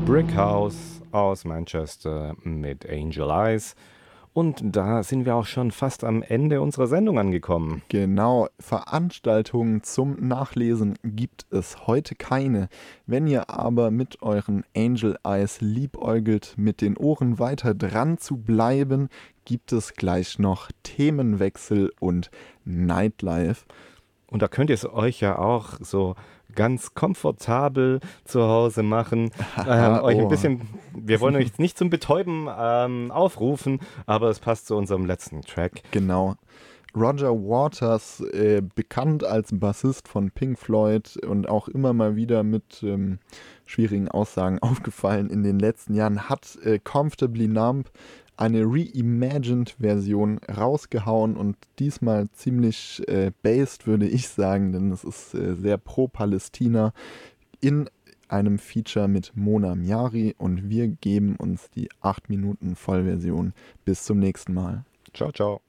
Brick House aus Manchester mit Angel Eyes. Und da sind wir auch schon fast am Ende unserer Sendung angekommen. Genau, Veranstaltungen zum Nachlesen gibt es heute keine. Wenn ihr aber mit euren Angel Eyes liebäugelt, mit den Ohren weiter dran zu bleiben, gibt es gleich noch Themenwechsel und Nightlife. Und da könnt ihr es euch ja auch so ganz komfortabel zu Hause machen. Haha, Euch ein oh. bisschen, wir wollen euch nicht zum Betäuben aufrufen, aber es passt zu unserem letzten Track. Genau. Roger Waters, bekannt als Bassist von Pink Floyd und auch immer mal wieder mit schwierigen Aussagen aufgefallen in den letzten Jahren, hat Comfortably Numb eine reimagined-Version rausgehauen und diesmal ziemlich based, würde ich sagen, denn es ist sehr pro-Palästina in einem Feature mit Mona Miari und wir geben uns die 8 Minuten Vollversion. Bis zum nächsten Mal. Ciao, ciao.